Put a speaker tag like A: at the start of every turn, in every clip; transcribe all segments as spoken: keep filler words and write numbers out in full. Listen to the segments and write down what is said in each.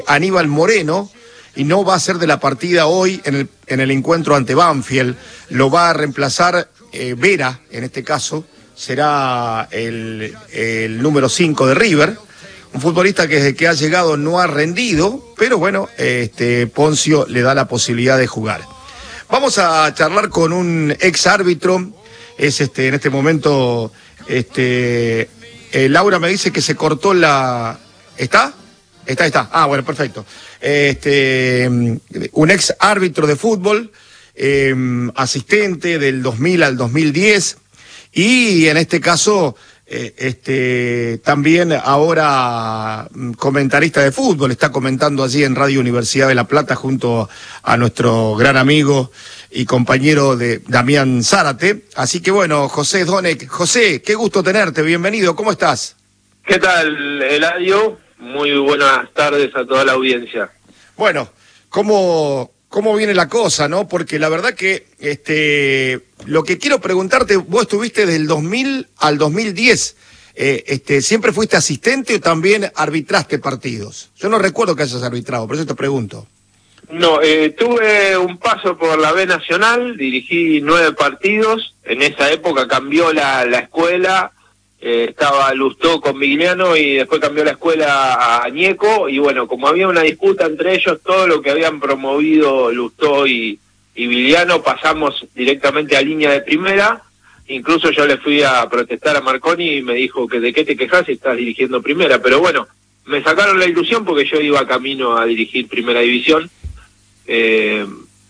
A: Aníbal Moreno, y no va a ser de la partida hoy en el, en el encuentro ante Banfield. Lo va a reemplazar eh, Vera, en este caso, será el, el número cinco de River. Un futbolista que desde que ha llegado no ha rendido, pero bueno, este Poncio le da la posibilidad de jugar. Vamos a charlar con un ex árbitro, es este en este momento, este eh, Laura me dice que se cortó la... ¿Está? Está, está. Ah, bueno, perfecto. Este, un ex árbitro de fútbol, eh, asistente del dos mil al dos mil diez, y en este caso, eh, este, también ahora comentarista de fútbol, está comentando allí en Radio Universidad de La Plata junto a nuestro gran amigo y compañero de Damián Zárate. Así que bueno, José Donek. José, qué gusto tenerte, bienvenido, ¿cómo estás?
B: ¿Qué tal, Eladio? Muy buenas tardes a toda la audiencia.
A: Bueno, ¿cómo, cómo viene la cosa, no? Porque la verdad que este, lo que quiero preguntarte, vos estuviste del dos mil al dos mil diez, eh, este, ¿siempre fuiste asistente o también arbitraste partidos? Yo no recuerdo que hayas arbitrado, por eso te pregunto.
B: No, eh, tuve un paso por la B Nacional, dirigí nueve partidos, en esa época cambió la, la escuela. Eh, estaba Lustó con Vigliano y después cambió la escuela a Ñeco, y bueno, como había una disputa entre ellos, todo lo que habían promovido Lustó y, y Vigliano pasamos directamente a línea de primera. Incluso yo le fui a protestar a Marconi y me dijo que de qué te quejas si estás dirigiendo primera, pero bueno, me sacaron la ilusión porque yo iba camino a dirigir primera división, eh,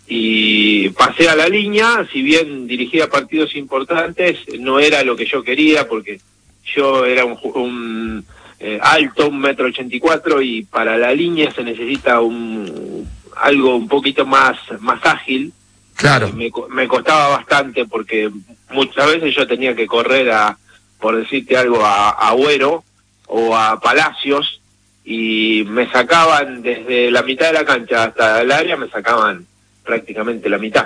B: y pasé a la línea. Si bien dirigía partidos importantes, no era lo que yo quería, porque yo era un, un eh, alto, un metro ochenta y cuatro, y para la línea se necesita un algo un poquito más más ágil.
A: Claro.
B: Eh, me, me costaba bastante porque muchas veces yo tenía que correr a, por decirte algo, a, a Agüero o a Palacios, y me sacaban desde la mitad de la cancha hasta el área, me sacaban prácticamente la mitad.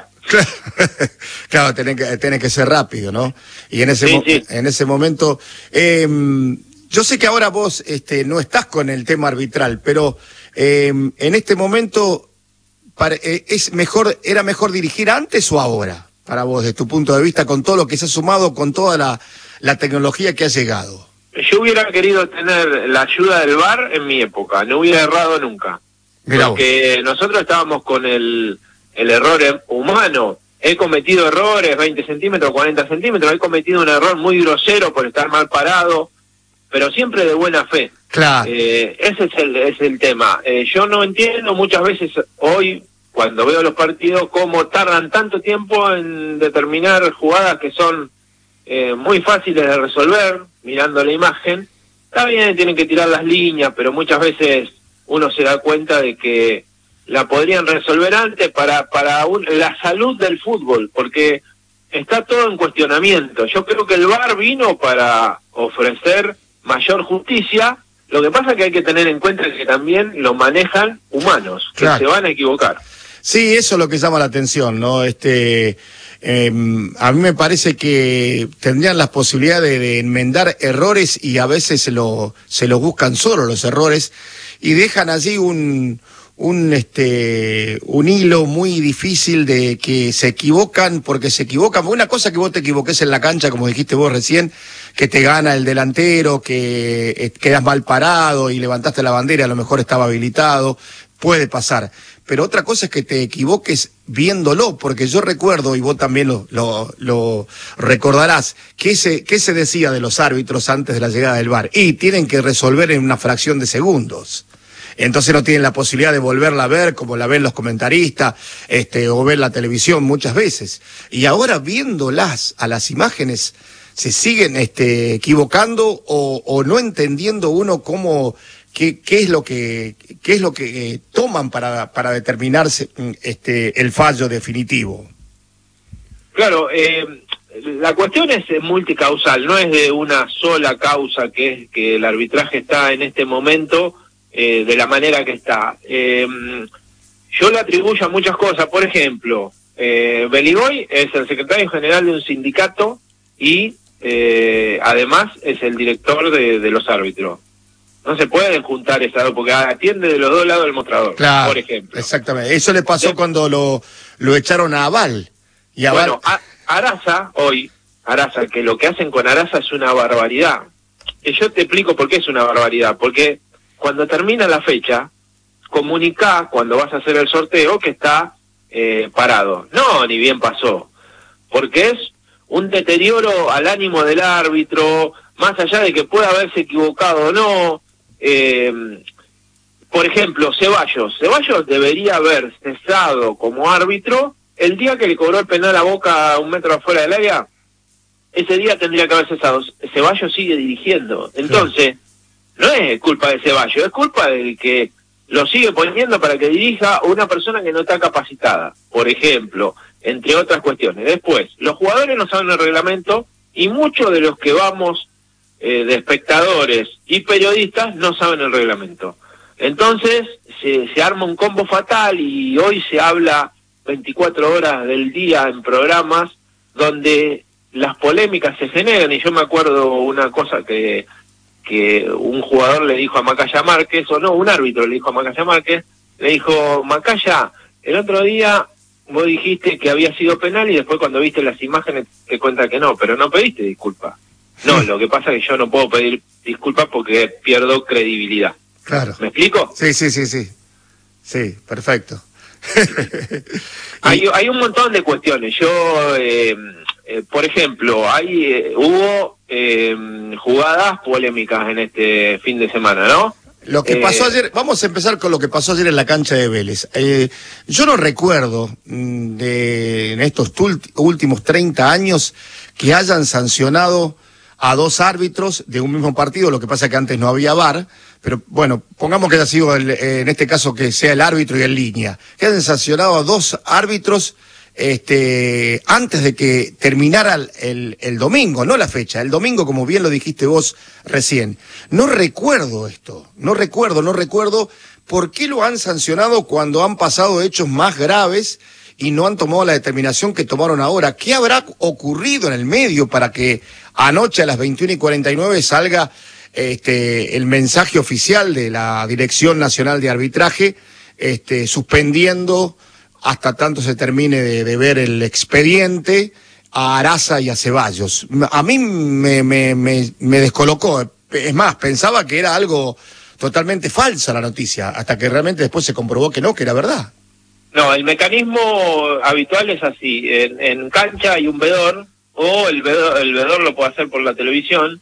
A: Claro, tenés que, tenés que ser rápido, ¿no? Y en ese,
B: sí,
A: mo
B: sí.
A: en ese momento, eh, yo sé que ahora vos este, no estás con el tema arbitral, pero eh, en este momento, para, eh, es mejor, ¿era mejor dirigir antes o ahora? Para vos, desde tu punto de vista, con todo lo que se ha sumado, con toda la, la tecnología que ha llegado.
B: Yo hubiera querido tener la ayuda del V A R en mi época, no hubiera errado nunca. Mirá porque vos. Nosotros estábamos con el... el error humano. He cometido errores, veinte centímetros, cuarenta centímetros, he cometido un error muy grosero por estar mal parado, pero siempre de buena fe.
A: Claro.
B: Eh, ese es el, es el tema. Eh, yo no entiendo muchas veces hoy, cuando veo los partidos, cómo tardan tanto tiempo en determinar jugadas que son eh, muy fáciles de resolver, mirando la imagen. Está bien, tienen que tirar las líneas, pero muchas veces uno se da cuenta de que la podrían resolver antes para para un, la salud del fútbol, porque está todo en cuestionamiento. Yo creo que el V A R vino para ofrecer mayor justicia. Lo que pasa es que hay que tener en cuenta que también lo manejan humanos, que claro. se van a equivocar.
A: Sí, eso es lo que llama la atención, ¿no? Este, eh, a mí me parece que tendrían las posibilidades de, de enmendar errores, y a veces se lo se los buscan solo los errores y dejan allí un un este un hilo muy difícil de que se equivocan porque se equivocan. Una cosa que vos te equivoques en la cancha, como dijiste vos recién, que te gana el delantero, que eh, quedas mal parado y levantaste la bandera, a lo mejor estaba habilitado, puede pasar. Pero otra cosa es que te equivoques viéndolo, porque yo recuerdo, y vos también lo, lo, lo recordarás, que se, que se decía de los árbitros antes de la llegada del V A R, y tienen que resolver en una fracción de segundos. Entonces no tienen la posibilidad de volverla a ver como la ven los comentaristas, este, o ver la televisión muchas veces. Y ahora viéndolas a las imágenes, se siguen este, equivocando o, o no entendiendo uno cómo, qué, qué es lo que, qué es lo que eh, toman para, para determinarse este, el fallo definitivo.
B: Claro, eh, la cuestión es multicausal, no es de una sola causa que es que el arbitraje está en este momento Eh, de la manera que está. Eh, yo le atribuyo a muchas cosas. Por ejemplo, eh, Beligoy es el secretario general de un sindicato y eh, además es el director de, de los árbitros. No se pueden juntar esas dos, porque atiende de los dos lados del mostrador,
A: claro,
B: por ejemplo.
A: Exactamente. Eso le pasó ¿sí? cuando lo, lo echaron a Aval. Y Aval...
B: Bueno, a, Araza, hoy, Araza, que lo que hacen con Araza es una barbaridad. Y yo te explico por qué es una barbaridad. Porque cuando termina la fecha, comunicá cuando vas a hacer el sorteo que está eh, parado. No, ni bien pasó. Porque es un deterioro al ánimo del árbitro, más allá de que pueda haberse equivocado o no. Eh, por ejemplo, Ceballos. Ceballos debería haber cesado como árbitro el día que le cobró el penal a Boca a un metro afuera del área. Ese día tendría que haber cesado. Ceballos sigue dirigiendo. Entonces, no es culpa de Ceballos, es culpa del que lo sigue poniendo para que dirija una persona que no está capacitada, por ejemplo, entre otras cuestiones. Después, los jugadores no saben el reglamento y muchos de los que vamos eh, de espectadores y periodistas no saben el reglamento. Entonces, se, se arma un combo fatal y hoy se habla veinticuatro horas del día en programas donde las polémicas se generan. Y yo me acuerdo una cosa que que un jugador le dijo a Macaya Márquez, o no, un árbitro le dijo a Macaya Márquez, le dijo: Macaya, el otro día vos dijiste que había sido penal y después cuando viste las imágenes te cuenta que no, pero no pediste disculpas. No, lo que pasa es que yo no puedo pedir disculpas porque pierdo credibilidad.
A: Claro.
B: ¿Me explico?
A: Sí, sí, sí, sí. Sí, perfecto.
B: hay, hay un montón de cuestiones. Yo, eh, eh, por ejemplo, hay eh, hubo eh, jugadas polémicas en este fin de semana, ¿no?
A: Lo que eh, pasó ayer, vamos a empezar con lo que pasó ayer en la cancha de Vélez. Eh, yo no recuerdo de, en estos últimos treinta años que hayan sancionado a dos árbitros de un mismo partido. Lo que pasa es que antes no había V A R, pero bueno, pongamos que haya sido el, en este caso que sea el árbitro y en línea, que hayan sancionado a dos árbitros este antes de que terminara el, el, el domingo, no la fecha, el domingo, como bien lo dijiste vos recién. No recuerdo esto, no recuerdo, no recuerdo por qué lo han sancionado cuando han pasado hechos más graves y no han tomado la determinación que tomaron ahora. ¿Qué habrá ocurrido en el medio para que anoche a las veintiuna y cuarenta y nueve salga este el mensaje oficial de la Dirección Nacional de Arbitraje este suspendiendo hasta tanto se termine de, de ver el expediente a Araza y a Ceballos? A mí me, me, me, me descolocó. Es más, pensaba que era algo totalmente falsa la noticia, hasta que realmente después se comprobó que no, que era verdad.
B: No, el mecanismo habitual es así. En, en cancha hay un vedor, o el vedor, el vedor lo puede hacer por la televisión,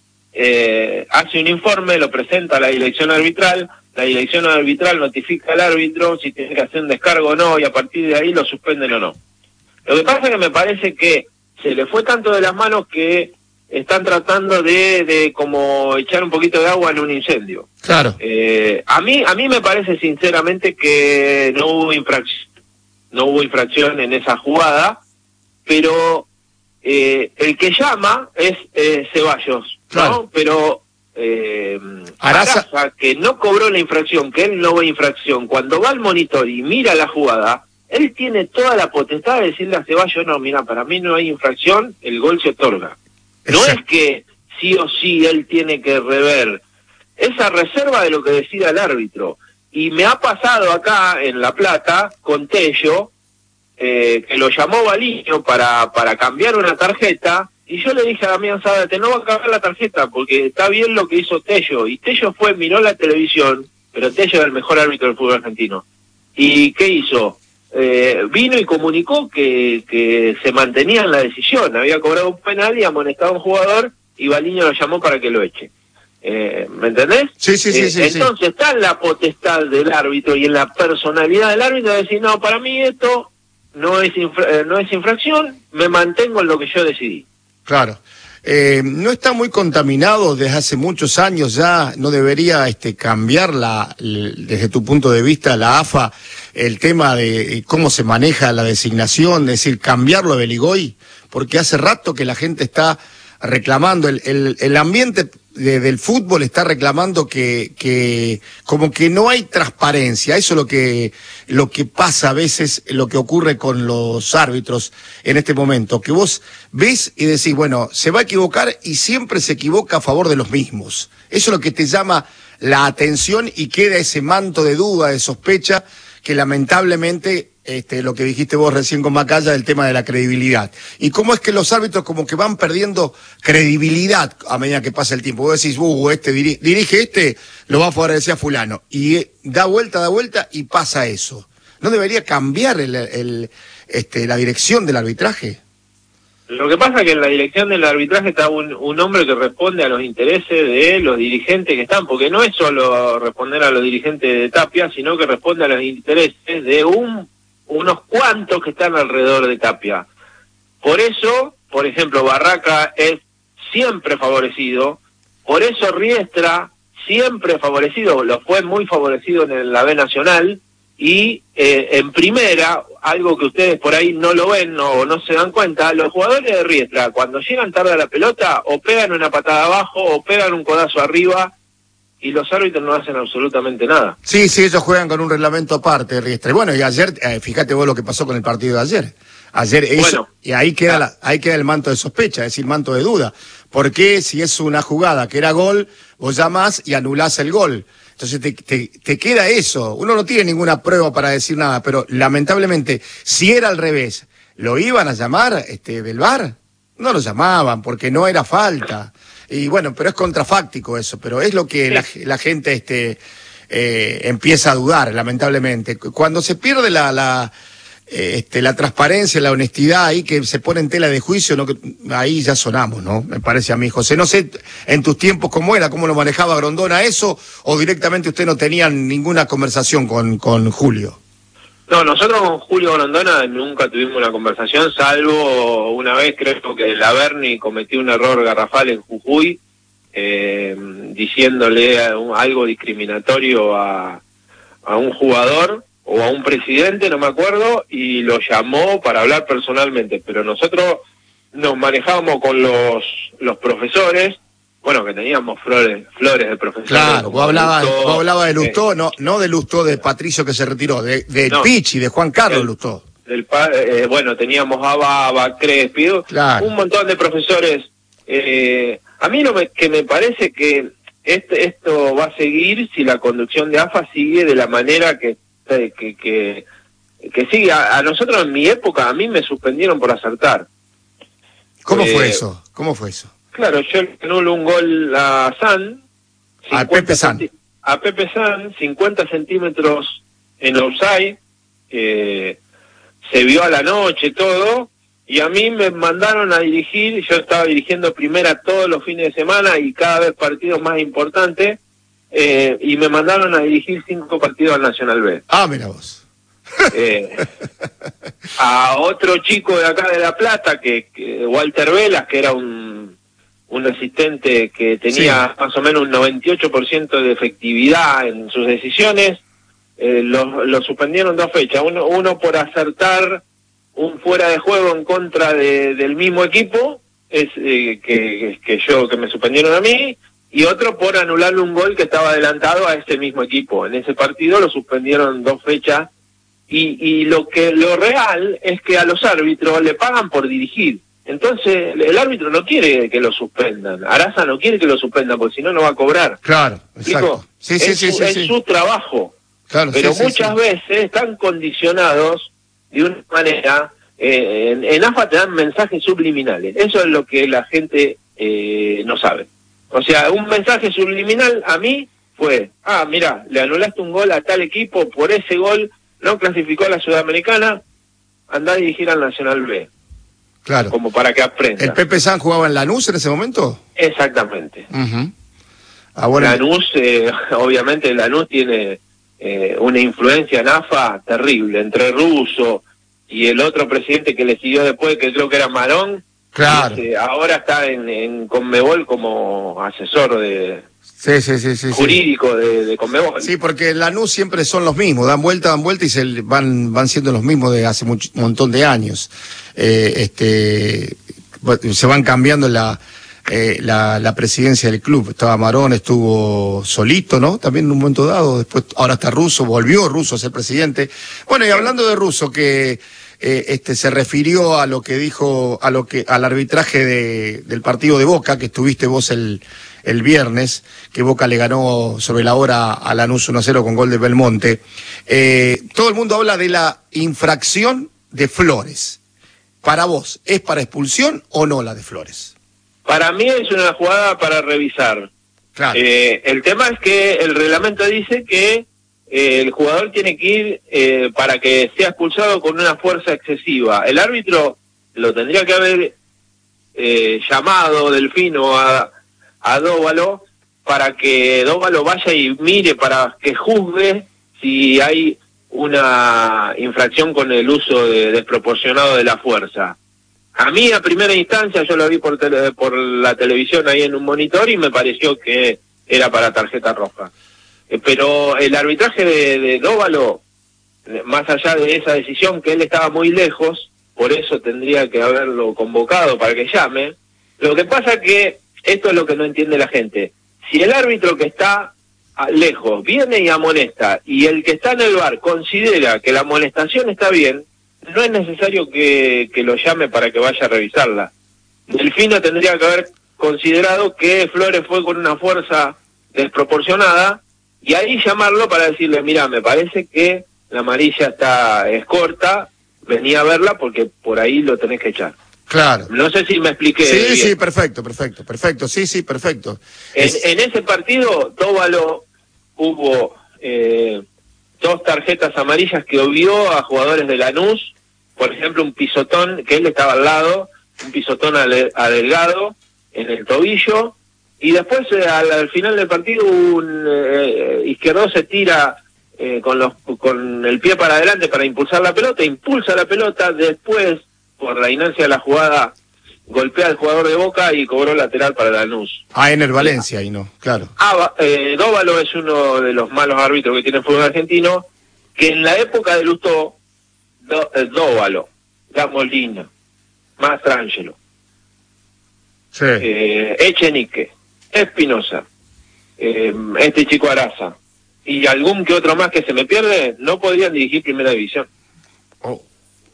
B: eh, hace un informe, lo presenta a la dirección arbitral, la dirección arbitral notifica al árbitro si tiene que hacer un descargo o no, y a partir de ahí lo suspenden o no. Lo que pasa es que me parece que se le fue tanto de las manos que están tratando de, de como echar un poquito de agua en un incendio.
A: Claro.
B: Eh, a mí, a mí me parece sinceramente que no hubo infracción, no hubo infracción en esa jugada, pero eh, el que llama es eh, Ceballos,
A: claro.
B: ¿no? Pero Eh,
A: Araza,
B: Araza, que no cobró la infracción, que él no ve infracción, cuando va al monitor y mira la jugada, él tiene toda la potestad de decirle a Ceballos: no, mira, para mí no hay infracción, el gol se otorga. No Exacto. Es que sí o sí él tiene que rever, esa reserva de lo que decida el árbitro. Y me ha pasado acá en La Plata con Tello, eh, que lo llamó Baliño para, para cambiar una tarjeta. Y yo le dije a Damián Zárate: no va a cambiar la tarjeta porque está bien lo que hizo Tello. Y Tello fue, miró la televisión, pero Tello era el mejor árbitro del fútbol argentino. ¿Y qué hizo? Eh, vino y comunicó que, que se mantenía en la decisión. Había cobrado un penal y amonestado a un jugador y Baliño lo llamó para que lo eche. Eh, ¿Me entendés?
A: Sí, sí, sí.
B: Eh,
A: sí
B: entonces sí. Está en la potestad del árbitro y en la personalidad del árbitro de decir: no, para mí esto no es, infra eh, no es infracción, me mantengo en lo que yo decidí.
A: Claro. Eh, no está muy contaminado desde hace muchos años ya, no debería este, cambiar la, desde tu punto de vista la A F A el tema de cómo se maneja la designación, es decir, cambiarlo a Beligoy, porque hace rato que la gente está reclamando, el, el, el ambiente de, del fútbol está reclamando que, que como que no hay transparencia. Eso es lo que, lo que pasa a veces, lo que ocurre con los árbitros en este momento, que vos ves y decís, bueno, se va a equivocar y siempre se equivoca a favor de los mismos. Eso es lo que te llama la atención y queda ese manto de duda, de sospecha, que lamentablemente, este, lo que dijiste vos recién con Macaya, del tema de la credibilidad. Y cómo es que los árbitros como que van perdiendo credibilidad a medida que pasa el tiempo. Vos decís, uh, este diri dirige este, lo va a favorecer a fulano. Y eh, da vuelta, da vuelta y pasa eso. ¿No debería cambiar el, el, este, la dirección del arbitraje?
B: Lo que pasa es que en la dirección del arbitraje está un, un hombre que responde a los intereses de los dirigentes que están, porque no es solo responder a los dirigentes de Tapia, sino que responde a los intereses de un, unos cuantos que están alrededor de Tapia. Por eso, por ejemplo, Barraca es siempre favorecido, por eso Riestra siempre favorecido, lo fue muy favorecido en la B Nacional, y eh, en primera, algo que ustedes por ahí no lo ven no, o no se dan cuenta, los jugadores de Riestra, cuando llegan tarde a la pelota, o pegan una patada abajo, o pegan un codazo arriba, y los árbitros no hacen absolutamente nada.
A: Sí, sí, ellos juegan con un reglamento aparte de Riestra. Y bueno, y ayer, eh, fíjate vos lo que pasó con el partido de ayer. Ayer eso, bueno, y ahí queda, la, ahí queda el manto de sospecha, es decir, manto de duda. Porque si es una jugada que era gol, vos llamás y anulás el gol. Entonces te, te, te queda eso. Uno no tiene ninguna prueba para decir nada, pero lamentablemente, si era al revés, ¿lo iban a llamar este, del V A R? No lo llamaban porque no era falta. Y bueno, pero es contrafáctico eso, pero es lo que la, la gente este, eh, empieza a dudar, lamentablemente. Cuando se pierde la... la Este, la transparencia, la honestidad, ahí que se pone en tela de juicio, ¿no? Ahí ya sonamos, ¿no? Me parece a mí, José. No sé, en tus tiempos cómo era, cómo lo manejaba Grondona eso, o directamente usted no tenía ninguna conversación con, con Julio.
B: No, nosotros con Julio Grondona nunca tuvimos una conversación, salvo una vez creo que la Berni cometió un error garrafal en Jujuy, eh, diciéndole algo discriminatorio a, a un jugador, o a un presidente, no me acuerdo, y lo llamó para hablar personalmente, pero nosotros nos manejábamos con los los profesores, bueno, que teníamos flores flores de profesores.
A: Claro, vos hablabas hablaba de Lustó, eh, no no de Lustó de Patricio que se retiró, de, de no, Pichi, de Juan Carlos el, Lustó.
B: Del, eh, bueno, teníamos a Baba, Crespi, claro, un montón de profesores. Eh, a mí lo me, que me parece que este, esto va a seguir si la conducción de A F A sigue de la manera que que que, que sí, a, a nosotros en mi época, a mí me suspendieron por acertar.
A: ¿Cómo eh, fue eso? ¿Cómo fue eso?
B: Claro, yo anulo un gol a San,
A: a Pepe San,
B: a Pepe San, cincuenta centímetros en offside, eh, se vio a la noche todo, y a mí me mandaron a dirigir, yo estaba dirigiendo primera todos los fines de semana y cada vez partidos más importantes, Eh, y me mandaron a dirigir cinco partidos al Nacional B.
A: Ah, mira vos.
B: Eh, a otro chico de acá de La Plata, que, que Walter Velas, que era un, un asistente que tenía sí. más o menos un noventa y ocho por ciento de efectividad en sus decisiones, eh, lo, lo suspendieron dos fechas. Uno, uno por acertar un fuera de juego en contra de, del mismo equipo, es eh, que, que yo que me suspendieron a mí, y otro por anularle un gol que estaba adelantado a ese mismo equipo. En ese partido lo suspendieron dos fechas, y, y lo que lo real es que a los árbitros le pagan por dirigir. Entonces el árbitro no quiere que lo suspendan. Araza no quiere que lo suspendan, porque si no, no va a cobrar.
A: Claro, exacto. Sí, sí,
B: es
A: sí,
B: su,
A: sí,
B: es
A: sí.
B: su trabajo.
A: Claro,
B: pero
A: sí, sí,
B: muchas
A: sí.
B: veces están condicionados de una manera... Eh, en, en A F A te dan mensajes subliminales. Eso es lo que la gente eh, no sabe. O sea, un mensaje subliminal a mí fue, ah, mira, le anulaste un gol a tal equipo, por ese gol no clasificó a la Sudamericana, andá a dirigir al Nacional B.
A: Claro.
B: Como para que aprenda.
A: ¿El Pepe San jugaba en Lanús en ese momento?
B: Exactamente.
A: Uh-huh. Ah, bueno.
B: Lanús, eh, obviamente Lanús tiene eh, una influencia en A F A terrible, entre Russo y el otro presidente que le siguió después, que creo que era Marón.
A: Claro.
B: Este, ahora está en, en Conmebol como asesor de
A: sí, sí, sí, sí,
B: jurídico
A: sí.
B: De, de Conmebol.
A: Sí, porque en Lanús siempre son los mismos, dan vuelta, dan vuelta y se van van siendo los mismos de hace mucho, un montón de años. Eh, este, se van cambiando la eh, la, la presidencia del club. Estaba Marón, estuvo Solito, ¿no? También en un momento dado, después ahora está Russo, volvió Russo a ser presidente. Bueno, y hablando de Russo, que eh, este se refirió a lo que dijo, a lo que, al arbitraje de, del partido de Boca, que estuviste vos el, el viernes, que Boca le ganó sobre la hora a Lanús uno a cero con gol de Belmonte. Eh, todo el mundo habla de la infracción de Flores. Para vos, ¿es para expulsión o no la de Flores?
B: Para mí es una jugada para revisar.
A: Claro.
B: Eh, el tema es que el reglamento dice que eh, el jugador tiene que ir eh, para que sea expulsado con una fuerza excesiva. El árbitro lo tendría que haber eh, llamado Delfino a, a Dóvalo para que Dóvalo vaya y mire, para que juzgue si hay una infracción con el uso de, desproporcionado de la fuerza. A mí, a primera instancia, yo lo vi por, tele, por la televisión ahí en un monitor y me pareció que era para tarjeta roja. Eh, pero el arbitraje de, de Dóvalo, más allá de esa decisión que él estaba muy lejos, por eso tendría que haberlo convocado para que llame. Lo que pasa que esto es lo que no entiende la gente. Si el árbitro que está lejos viene y amonesta, y el que está en el bar considera que la amonestación está bien, no es necesario que, que lo llame para que vaya a revisarla. Delfino tendría que haber considerado que Flores fue con una fuerza desproporcionada, y ahí llamarlo para decirle, mira, me parece que la amarilla está es corta, vení a verla porque por ahí lo tenés que echar.
A: Claro.
B: No sé si me expliqué
A: Sí,
B: bien.
A: sí, perfecto, perfecto, perfecto, sí, sí, perfecto.
B: En,
A: es...
B: en ese partido, Dóvalo hubo eh, dos tarjetas amarillas que obvió a jugadores de Lanús, por ejemplo, un pisotón, que él estaba al lado, un pisotón a, a Delgado en el tobillo, y después eh, al, al final del partido un eh, Izquierdo se tira eh, con, los, con el pie para adelante para impulsar la pelota, impulsa la pelota, después, por la inercia de la jugada, golpea al jugador de Boca y cobró lateral para Lanús.
A: Ah, en el Valencia, y no, claro.
B: Ah, eh, Dóvalo es uno de los malos árbitros que tiene el fútbol argentino, que en la época de Lustó, Do, eh, Dóvalo, Gamolina, Mastrangelo,
A: sí.
B: eh, Echenique, Espinosa, eh, este chico Araza, y algún que otro más que se me pierde, no podrían dirigir Primera División.
A: Oh.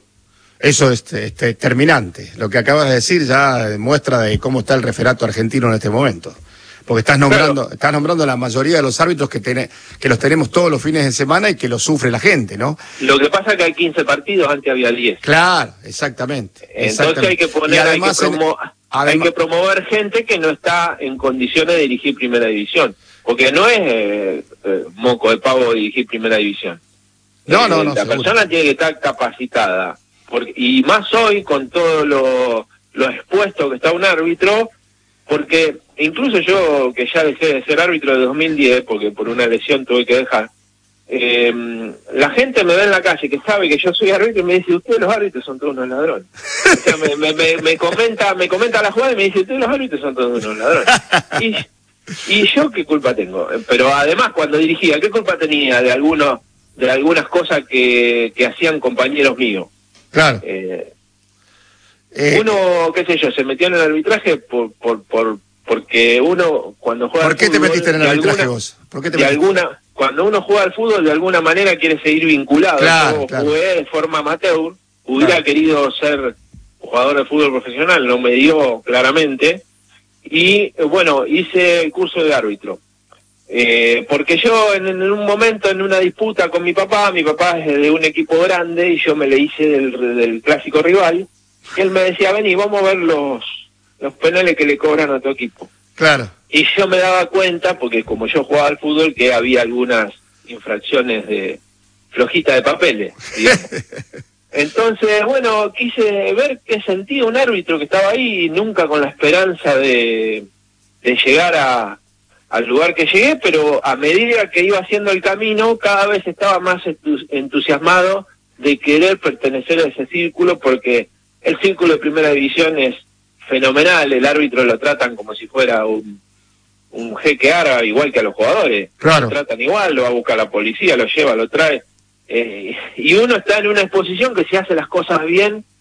A: Eso es este, determinante. Lo que acabas de decir ya muestra de cómo está el referato argentino en este momento. Porque estás nombrando, claro. estás nombrando la mayoría de los árbitros que, tiene, que los tenemos todos los fines de semana y que los sufre la gente, ¿no?
B: Lo que pasa es que hay quince partidos, antes había diez.
A: Claro, exactamente.
B: Entonces
A: exactamente.
B: hay que poner, hay que, promo en, además, hay que promover gente que no está en condiciones de dirigir Primera División. Porque no es eh, eh, moco de pavo dirigir Primera División.
A: No,
B: eh,
A: no, no.
B: La
A: seguro.
B: persona tiene que estar capacitada. Porque, y más hoy con todo lo, lo expuesto que está un árbitro, porque incluso yo, que ya dejé de ser árbitro de dos mil diez, porque por una lesión tuve que dejar, eh, la gente me ve en la calle que sabe que yo soy árbitro y me dice, ustedes los árbitros son todos unos ladrones. O sea, me, me, me, me comenta me comenta la jugada y me dice, ustedes los árbitros son todos unos ladrones. Y, y yo, ¿qué culpa tengo? Pero además, cuando dirigía, ¿qué culpa tenía de algunos de algunas cosas que, que hacían compañeros míos?
A: Claro.
B: Eh,
A: eh,
B: uno, qué sé yo, se metió en el arbitraje por por por porque uno cuando juega
A: ¿Por qué
B: al
A: te
B: fútbol,
A: metiste en el arbitraje
B: alguna,
A: vos? ¿Por qué te
B: de
A: metiste?
B: alguna cuando uno juega al fútbol de alguna manera quiere seguir vinculado.
A: Claro,
B: yo
A: claro.
B: jugué de forma amateur, hubiera
A: Claro.
B: querido ser jugador de fútbol profesional, no me dio claramente, y bueno, hice el curso de árbitro. Eh, porque yo en, en un momento, en una disputa con mi papá, mi papá es de un equipo grande y yo me le hice del, del clásico rival, y él me decía, vení, vamos a ver los, los penales que le cobran a tu equipo.
A: Claro.
B: Y yo me daba cuenta, porque como yo jugaba al fútbol, que había algunas infracciones de flojita de papeles, digamos. Entonces, bueno, quise ver qué sentía un árbitro que estaba ahí, y nunca con la esperanza de, de llegar a al lugar que llegué, pero a medida que iba haciendo el camino, cada vez estaba más entusiasmado de querer pertenecer a ese círculo, porque el círculo de Primera División es fenomenal, el árbitro lo tratan como si fuera un, un jeque árabe, igual que a los jugadores.
A: Claro.
B: Lo tratan igual, lo va a buscar la policía, lo lleva, lo trae, eh, y uno está en una exposición que si hace las cosas bien,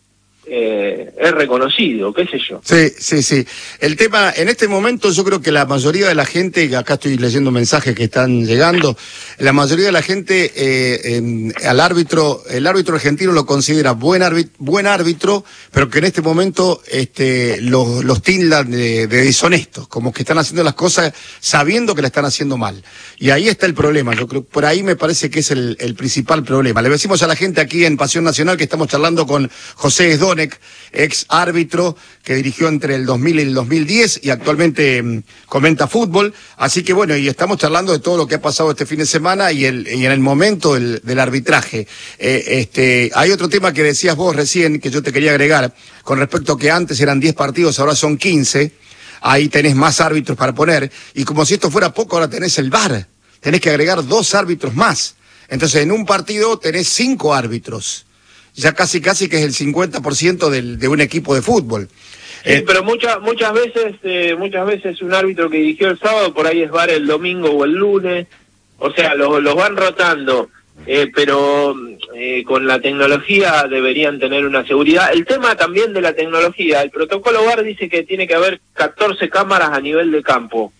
B: eh, es reconocido, qué sé yo.
A: Sí, sí, sí. El tema, en este momento yo creo que la mayoría de la gente, acá estoy leyendo mensajes que están llegando, la mayoría de la gente eh, eh, al árbitro, el árbitro argentino lo considera buen árbitro, buen árbitro, pero que en este momento este, los, los tildan de, de deshonestos, como que están haciendo las cosas sabiendo que la están haciendo mal. Y ahí está el problema, yo creo, por ahí me parece que es el, el principal problema. Le decimos a la gente aquí en Pasión Nacional que estamos charlando con José Esdónez, ex árbitro que dirigió entre el dos mil y el dos mil diez y actualmente mmm, comenta fútbol, así que bueno, y estamos charlando de todo lo que ha pasado este fin de semana y, el, y en el momento del, del arbitraje. Eh, este, hay otro tema que decías vos recién, que yo te quería agregar, con respecto a que antes eran diez partidos, ahora son quince, ahí tenés más árbitros para poner, y como si esto fuera poco, ahora tenés el V A R, tenés que agregar dos árbitros más, entonces en un partido tenés cinco árbitros, ya casi casi que es el cincuenta por ciento del, de un equipo de fútbol.
B: Sí, eh, pero muchas muchas veces eh, muchas veces un árbitro que dirigió el sábado por ahí es V A R el domingo o el lunes, o sea, los, los van rotando, eh, pero eh, con la tecnología deberían tener una seguridad. El tema también de la tecnología, el protocolo V A R dice que tiene que haber catorce cámaras a nivel de campo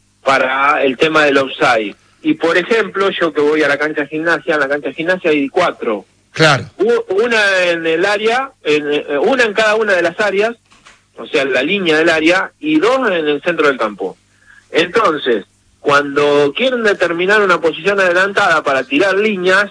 B: para el tema del offside. Y por ejemplo, yo que voy a la cancha de gimnasia, en la cancha de gimnasia hay cuatro.
A: Claro.
B: Una en el área, en, una en cada una de las áreas, o sea, en la línea del área, y dos en el centro del campo. Entonces, cuando quieren determinar una posición adelantada para tirar líneas,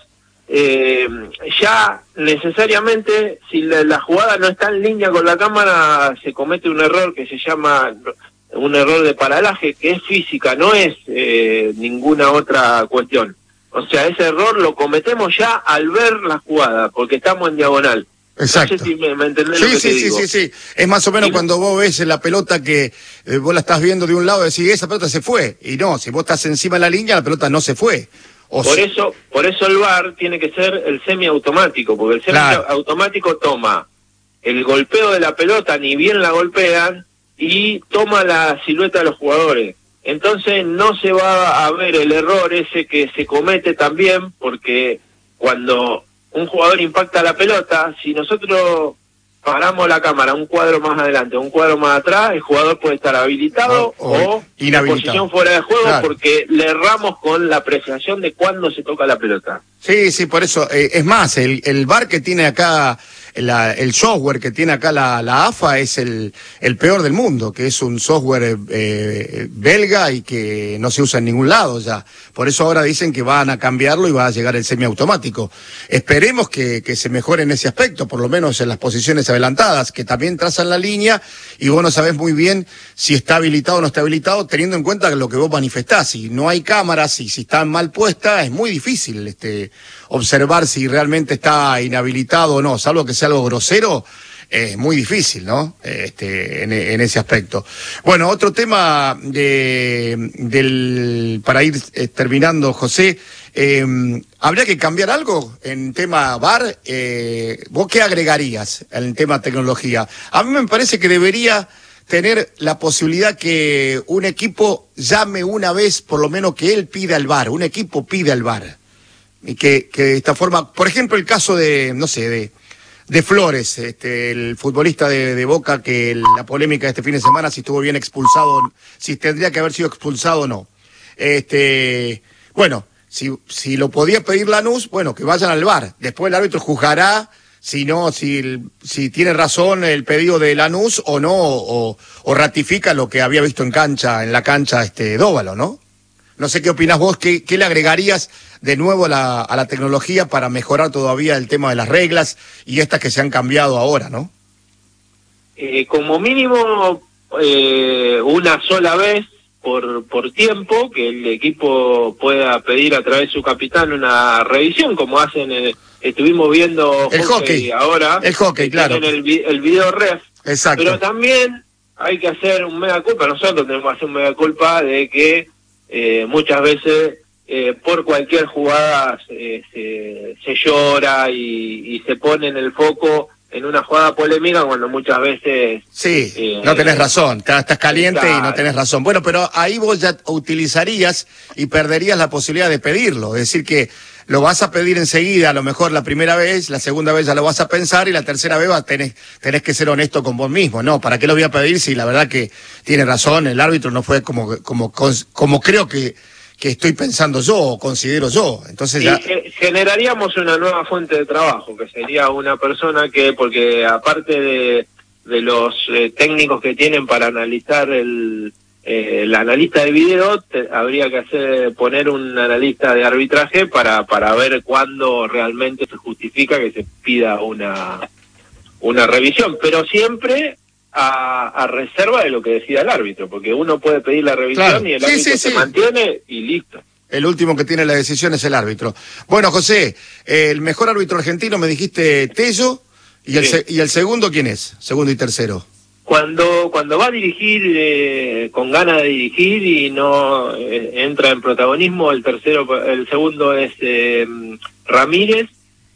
B: eh, ya necesariamente, si la, la jugada no está en línea con la cámara, se comete un error que se llama un error de paralaje, que es física, no es eh, ninguna otra cuestión. O sea, ese error lo cometemos ya al ver la jugada, porque estamos en diagonal.
A: Exacto.
B: No sé si me, me entendés
A: sí,
B: lo que
A: sí,
B: te
A: sí,
B: digo.
A: sí, sí. Es más o menos
B: y
A: cuando vos ves la pelota que eh, vos la estás viendo de un lado y decís, esa pelota se fue. Y no, si vos estás encima de la línea, la pelota no se fue. O
B: por
A: si...
B: eso por eso el V A R tiene que ser el semiautomático, porque el semiautomático claro. toma el golpeo de la pelota, ni bien la golpean, y toma la silueta de los jugadores. Entonces no se va a ver el error ese que se comete también, porque cuando un jugador impacta la pelota, si nosotros paramos la cámara un cuadro más adelante, un cuadro más atrás, el jugador puede estar habilitado o, o en posición fuera de juego, claro. porque le erramos con la apreciación de cuándo se toca la pelota.
A: Sí, sí, por eso. Eh, es más, el, el V A R que tiene acá, la, el software que tiene acá la, la A F A es el, el peor del mundo, que es un software eh, belga y que no se usa en ningún lado ya. Por eso ahora dicen que van a cambiarlo y va a llegar el semiautomático. Esperemos que, que se mejore en ese aspecto, por lo menos en las posiciones adelantadas, que también trazan la línea y vos no sabés muy bien si está habilitado o no está habilitado, teniendo en cuenta lo que vos manifestás. Si no hay cámaras y si están mal puestas, es muy difícil este observar si realmente está inhabilitado o no, salvo que sea algo grosero, es eh, muy difícil, ¿no? Este, en, en ese aspecto. Bueno, otro tema de, del, para ir eh, terminando, José, eh, ¿habría que cambiar algo en tema V A R? Eh, ¿Vos qué agregarías en tema tecnología? A mí me parece que debería tener la posibilidad que un equipo llame una vez, por lo menos que él pida el V A R, un equipo pida el V A R. Y que, que de esta forma, por ejemplo, el caso de, no sé, de, de Flores, este, el futbolista de, de Boca, que el, la polémica de este fin de semana, si estuvo bien expulsado, si tendría que haber sido expulsado o no. Este, bueno, si, si lo podía pedir Lanús, bueno, que vayan al V A R. Después el árbitro juzgará si no, si, si tiene razón el pedido de Lanús o no, o, o ratifica lo que había visto en cancha, en la cancha este Dóvalo, ¿no? No sé qué opinas vos, ¿qué, qué le agregarías de nuevo a la, a la tecnología para mejorar todavía el tema de las reglas y estas que se han cambiado ahora, ¿no?
B: Eh, como mínimo, eh, una sola vez por, por tiempo, que el equipo pueda pedir a través de su capitán una revisión, como hacen, el, estuvimos viendo
A: el hockey, hockey ahora. El hockey, claro.
B: En el, el video ref.
A: Exacto.
B: Pero también hay que hacer un mea culpa, nosotros tenemos que hacer un mea culpa de que Eh, muchas veces eh, por cualquier jugada eh, se, se llora y, y se pone en el foco en una jugada polémica cuando muchas veces...
A: Sí, eh, no tenés razón, estás caliente claro. y no tenés razón. Bueno, pero ahí vos ya utilizarías y perderías la posibilidad de pedirlo, es decir que lo vas a pedir enseguida, a lo mejor la primera vez, la segunda vez ya lo vas a pensar y la tercera vez vas, tenés, tenés que ser honesto con vos mismo, ¿no? ¿Para qué lo voy a pedir si la verdad que tiene razón, el árbitro no fue como, como, como creo que, que estoy pensando yo o considero yo? Entonces ya...
B: Y generaríamos una nueva fuente de trabajo, que sería una persona que, porque aparte de, de los eh, técnicos que tienen para analizar el... Eh, el analista de video, te, habría que hacer poner un analista de arbitraje para para ver cuándo realmente se justifica que se pida una una revisión, pero siempre a, a reserva de lo que decida el árbitro, porque uno puede pedir la revisión, claro, y el sí, árbitro sí, se sí. mantiene y listo.
A: El último que tiene la decisión es el árbitro. Bueno, José, eh, el mejor árbitro argentino me dijiste Tello, y el, sí. y el segundo, ¿quién es? Segundo y tercero.
B: Cuando cuando va a dirigir eh, con ganas de dirigir y no eh, entra en protagonismo, el tercero, el segundo es eh, Ramírez,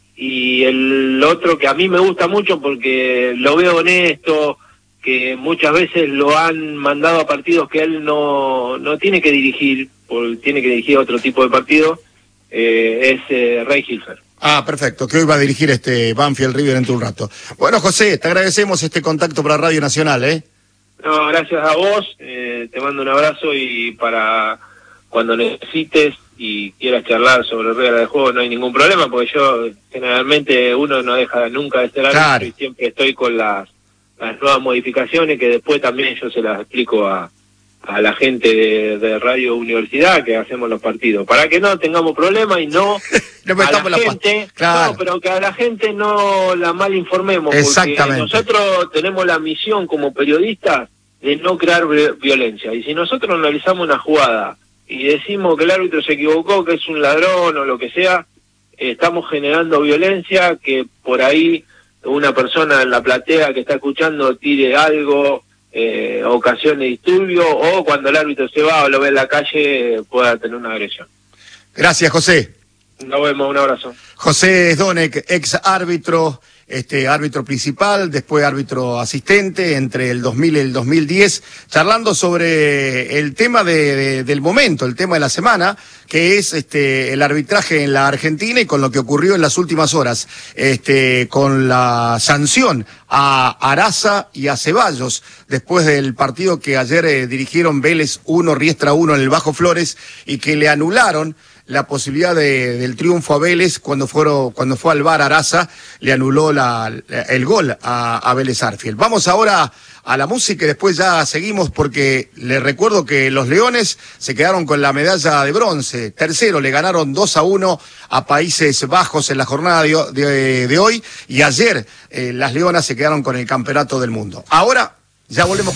B: y el otro que a mí me gusta mucho porque lo veo honesto, que muchas veces lo han mandado a partidos que él no no tiene que dirigir, porque tiene que dirigir otro tipo de partido, eh, es eh, Ray Hilfer.
A: Ah, perfecto, que hoy va a dirigir este Banfield River dentro de un rato. Bueno, José, te agradecemos este contacto para Radio Nacional, ¿eh?
B: No, gracias a vos, eh, te mando un abrazo y para cuando necesites y quieras charlar sobre reglas de juego no hay ningún problema, porque yo generalmente uno no deja nunca de ser árbitro, claro, y siempre estoy con las, las nuevas modificaciones que después también yo se las explico a... a la gente de, de Radio Universidad que hacemos los partidos, para que no tengamos problemas y no, no a la, la gente, claro. no, pero que a la gente no la mal informemos, porque nosotros tenemos la misión como periodistas de no crear violencia, y si nosotros analizamos una jugada y decimos que el árbitro se equivocó, que es un ladrón o lo que sea, eh, estamos generando violencia, que por ahí una persona en la platea que está escuchando tire algo, Eh, ocasione disturbio, o cuando el árbitro se va o lo ve en la calle pueda tener una agresión.
A: Gracias, José.
B: Nos vemos, un abrazo.
A: José Sdonek, ex árbitro, este árbitro principal, después árbitro asistente entre el dos mil y el dos mil diez, charlando sobre el tema de, de, del momento, el tema de la semana, que es este el arbitraje en la Argentina y con lo que ocurrió en las últimas horas, este con la sanción a Araza y a Ceballos después del partido que ayer eh, dirigieron Vélez uno, Riestra uno en el Bajo Flores, y que le anularon la posibilidad de, del triunfo a Vélez cuando fueron, cuando fue al V A R Araza, le anuló la, la, el gol a, a Vélez Arfield. Vamos ahora a la música y después ya seguimos, porque les recuerdo que los Leones se quedaron con la medalla de bronce. Tercero, le ganaron dos a uno a Países Bajos en la jornada de, de, de hoy, y ayer eh, las Leonas se quedaron con el campeonato del mundo. Ahora ya volvemos.